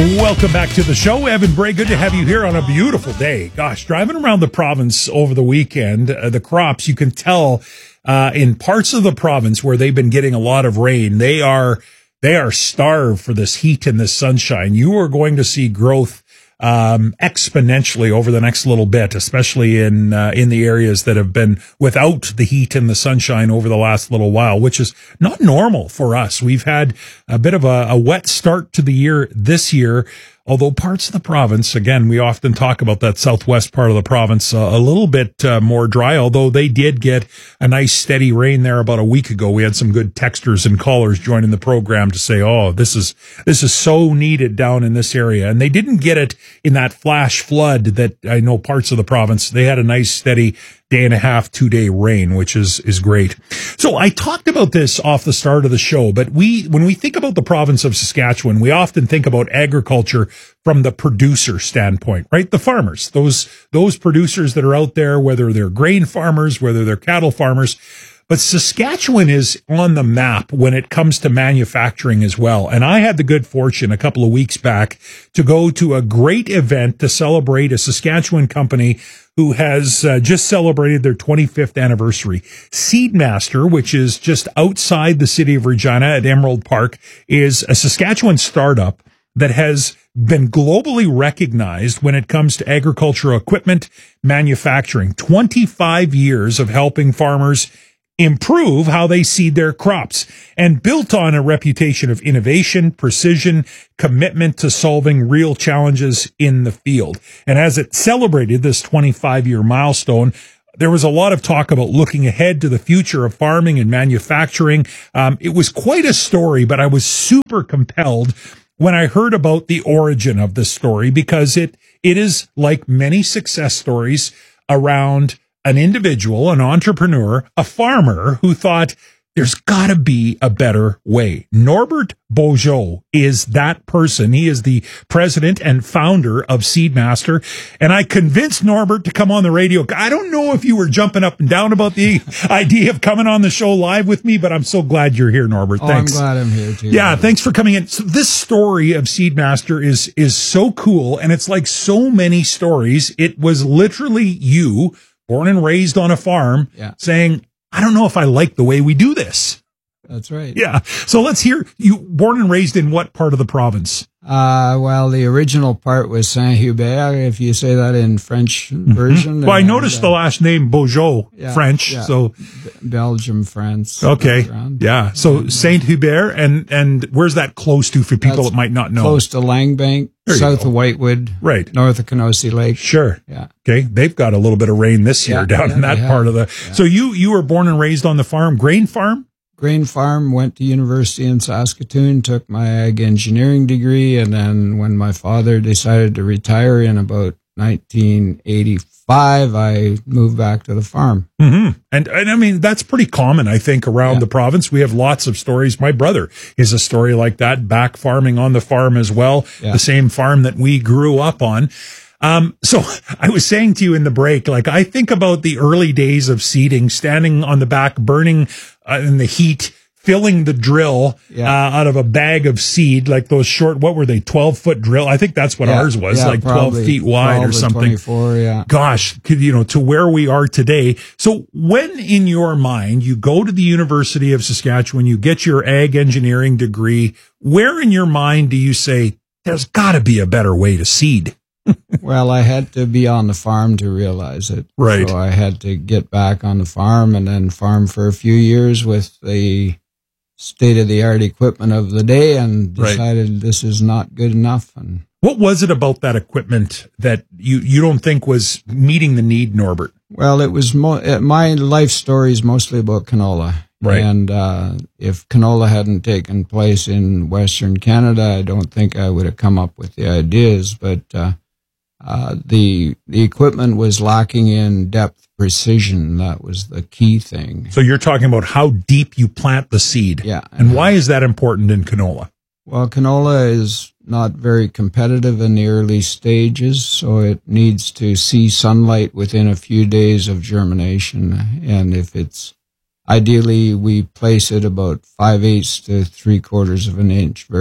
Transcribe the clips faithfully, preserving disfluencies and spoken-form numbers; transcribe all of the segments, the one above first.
Welcome back to the show. Evan Bray, good to have you here on a beautiful day. Gosh, driving around the province over the weekend, uh, the crops, you can tell uh, in parts of the province where they've been getting a lot of rain, they are they are starved for this heat and this sunshine. You are going to see growth um, exponentially over the next little bit, especially in uh, in the areas that have been without the heat and the sunshine over the last little while, which is not normal for us. We've had a bit of a, a wet start to the year this year, although parts of the province, again, we often talk about that southwest part of the province, uh, a little bit uh, more dry, although they did get a nice steady rain there about a week ago. We had some good texters and callers joining the program to say, oh, this is this is so needed down in this area. And they didn't get it in that flash flood that I know parts of the province, they had a nice steady day and a half, two day rain, which is, is great. So I talked about this off the start of the show, but we, when we think about the province of Saskatchewan, we often think about agriculture from the producer standpoint, right? The farmers, those, those producers that are out there, whether they're grain farmers, whether they're cattle farmers. But Saskatchewan is on the map when it comes to manufacturing as well. And I had the good fortune a couple of weeks back to go to a great event to celebrate a Saskatchewan company who has uh, just celebrated their twenty-fifth anniversary. Seedmaster, which is just outside the city of Regina at Emerald Park, is a Saskatchewan startup that has been globally recognized when it comes to agricultural equipment manufacturing. twenty-five years of helping farmers improve how they seed their crops, and built on a reputation of innovation, precision, commitment to solving real challenges in the field. And as it celebrated this twenty-five year milestone, there was a lot of talk about looking ahead to the future of farming and manufacturing. Um, it was quite a story, but I was super compelled when I heard about the origin of this story, because it it is like many success stories around an individual, an entrepreneur, a farmer who thought there's got to be a better way. Norbert Beaujeu is that person. He is the president and founder of Seedmaster. And I convinced Norbert to come on the radio. I don't know if you were jumping up and down about the idea of coming on the show live with me, but I'm so glad you're here, Norbert. Oh, thanks. I'm glad I'm here too. Yeah, thanks for coming in. So this story of Seedmaster is is so cool, and it's like so many stories. It was literally you, born and raised on a farm, yeah. saying, I don't know if I like the way we do this. That's right. Yeah. So let's hear, you born and raised in what part of the province? Uh, well, the original part was Saint-Hubert, if you say that in French version. Mm-hmm. Well, I and, noticed uh, the last name Beaujeu, yeah, French. yeah. So B- Belgium, France. Okay. Yeah. So Saint-Hubert, and, and where's that close to for people That's that might not know? Close to Langbank, south of Whitewood. Right. North of Kenosee Lake. Sure. Yeah. Okay. They've got a little bit of rain this year Yeah, down yeah, in that they part of have. the, Yeah. so you, you were born and raised on the farm, grain farm? Grain farm, went to university in Saskatoon, took my ag engineering degree, and then when my father decided to retire in about nineteen eighty-five, I moved back to the farm. Mm-hmm. And, and I mean, that's pretty common, I think, around Yeah. the province. We have lots of stories. My brother is a story like that, back farming on the farm as well, Yeah. the same farm that we grew up on. Um, so I was saying to you in the break, like, I think about the early days of seeding, standing on the back, burning uh, in the heat, filling the drill Yeah. uh, out of a bag of seed, like those short, what were they, twelve foot drill? I think that's what Yeah, ours was, yeah, like twelve probably feet wide twelve or to something. twenty-four, yeah. Gosh, could, you know, to where we are today. So when in your mind you go to the University of Saskatchewan, you get your ag engineering degree, where in your mind do you say, there's got to be a better way to seed? Well, I had to be on the farm to realize it. Right. So I had to get back on the farm and then farm for a few years with the state-of-the-art equipment of the day, and Right. decided this is not good enough. And What was it about that equipment that you, you don't think was meeting the need, Norbert? well, it was mo- uh, my life story is mostly about canola. Right. And uh, if canola hadn't taken place in Western Canada, I don't think I would have come up with the ideas. But uh, uh, the the equipment was lacking in depth precision. That was the key thing. So you're talking about how deep you plant the seed. Yeah. And why is that important in canola? Well, canola is not very competitive in the early stages, so it needs to see sunlight within a few days of germination. And if it's ideally, we place it about five eighths to three quarters of an inch, very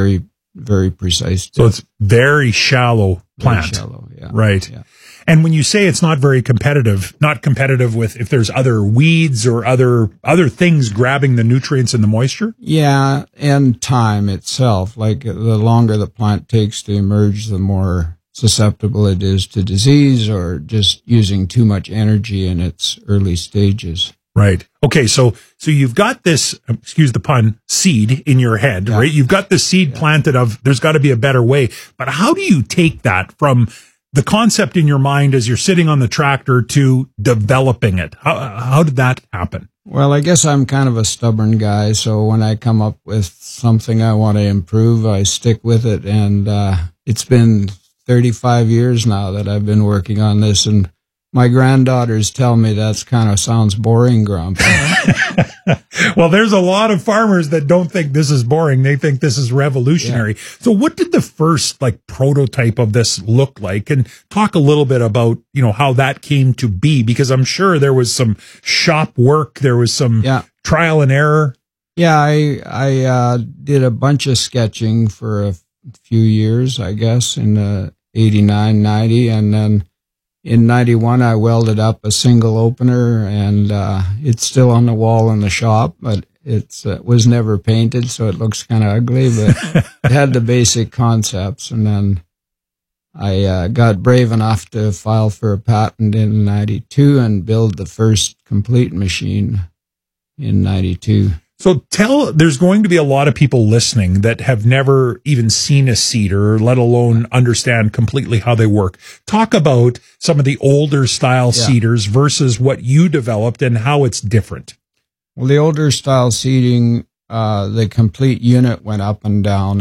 very precise depth. So it's very shallow plant. Very shallow, yeah. Right. Yeah. And when you say it's not very competitive, not competitive with if there's other weeds or other other things grabbing the nutrients and the moisture? Yeah, and time itself. Like the longer the plant takes to emerge, the more susceptible it is to disease or just using too much energy in its early stages. Right. Okay, so so you've got this, excuse the pun, seed in your head, Yeah. right? You've got the seed Yeah. planted of there's got to be a better way. But how do you take that from the concept in your mind as you're sitting on the tractor to developing it? How how did that happen? Well, I guess I'm kind of a stubborn guy, so when I come up with something I want to improve, I stick with it. And uh, it's been thirty-five years now that I've been working on this, and my granddaughters tell me that's kind of sounds boring, Grandpa. Well, there's a lot of farmers that don't think this is boring. They think this is revolutionary. Yeah. So what did the first like prototype of this look like? And talk a little bit about, you know, how that came to be, because I'm sure there was some shop work. There was some yeah. trial and error. Yeah, I, I uh, did a bunch of sketching for a few years, I guess, in uh, eighty-nine, ninety, and then in ninety-one, I welded up a single opener, and uh, it's still on the wall in the shop, but it's, uh, it was never painted, so it looks kind of ugly, but it had the basic concepts. And then I uh, got brave enough to file for a patent in ninety-two and build the first complete machine in ninety-two. So tell, there's going to be a lot of people listening that have never even seen a seeder, let alone understand completely how they work. Talk about some of the older style yeah. seeders versus what you developed and how it's different. Well, the older style seeding, uh, the complete unit went up and down.